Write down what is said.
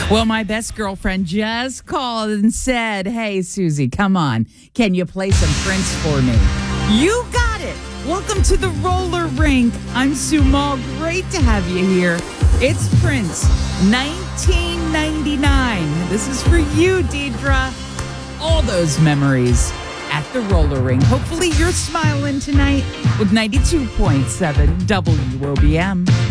Well, my best girlfriend just called and said, "Hey, Susie, come on. Can you play some Prince for me?" You got it. Welcome to the roller rink. I'm Sue Moll. Great to have you here. It's Prince, 1999. This is for you, Deidre. All those memories at the roller rink. Hopefully you're smiling tonight with 92.7 WOBM.